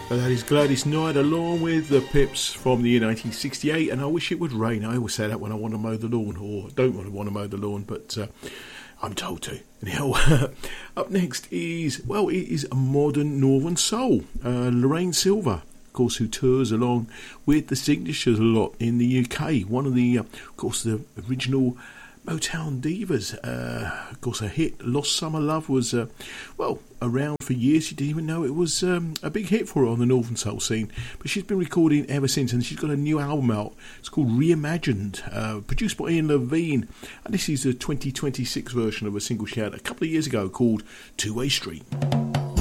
That is Gladys Knight along with the Pips from the year 1968, and I wish it would rain. I always say that when I want to mow the lawn, or don't want to mow the lawn, but I'm told to. Anyhow, up next is, well, it is a modern Northern Soul. Lorraine Silver, of course, who tours along with the Signatures a lot in the UK. One of the, of course, the original Motown divas. Of course, her hit Lost Summer Love was, well, around for years. You didn't even know it was a big hit for her on the Northern Soul scene. But she's been recording ever since, and she's got a new album out. It's called Reimagined, produced by Ian Levine. And this is a 2026 version of a single she had a couple of years ago called Two-Way Street.